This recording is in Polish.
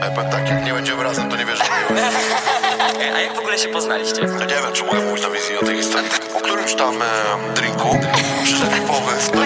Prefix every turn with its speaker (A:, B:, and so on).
A: Ja powiem tak, jak nie będziemy razem, to nie wierzę w miłość.
B: A jak w ogóle się poznaliście?
A: Ja nie wiem, czy mogę mówić na wizji o tej historii. Po którymś tam drinku przyszedł pomysł